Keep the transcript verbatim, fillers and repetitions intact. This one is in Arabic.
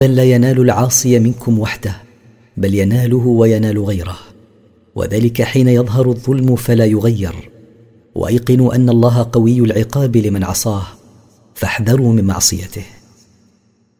لا ينال العاصي منكم وحده، بل يناله وينال غيره، وذلك حين يظهر الظلم فلا يغير. وأيقنوا أن الله قوي العقاب لمن عصاه، فاحذروا من معصيته.